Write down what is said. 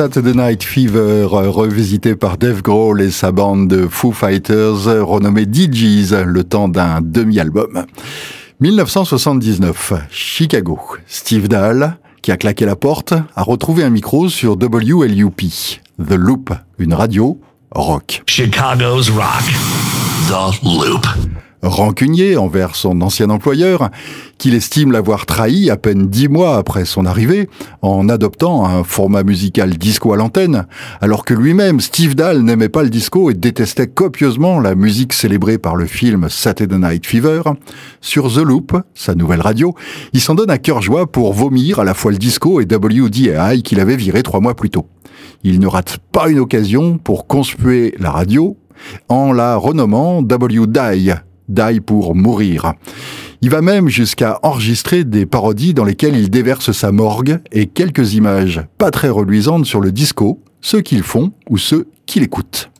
Saturday Night Fever, revisité par Dave Grohl et sa bande de Foo Fighters, renommée DJs, le temps d'un demi-album. 1979, Chicago. Steve Dahl, qui a claqué la porte, a retrouvé un micro sur WLUP, The Loop, une radio rock. Chicago's rock, The Loop. Rancunier envers son ancien employeur, qu'il estime l'avoir trahi à peine 10 mois après son arrivée, en adoptant un format musical disco à l'antenne, alors que lui-même, Steve Dahl, n'aimait pas le disco et détestait copieusement la musique célébrée par le film Saturday Night Fever. Sur The Loop, sa nouvelle radio, il s'en donne à cœur joie pour vomir à la fois le disco et WDAI qu'il avait viré 3 mois plus tôt. Il ne rate pas une occasion pour conspuer la radio en la renommant WDAI, Die pour mourir. Il va même jusqu'à enregistrer des parodies dans lesquelles il déverse sa morgue et quelques images pas très reluisantes sur le disco, ceux qui le font ou ceux qui l'écoutent.